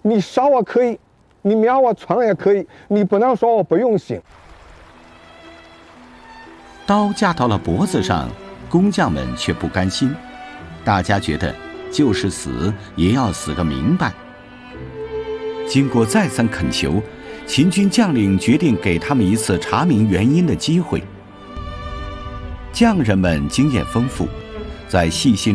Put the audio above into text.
你烧啊可以，你瞄啊穿也可以，你不能说我不用心。 刀架到了脖子上，工匠们却不甘心，大家觉得就是死也要死个明白。经过再三恳求，秦军将领决定给他们一次查明原因的机会。匠人们经验丰富，在细心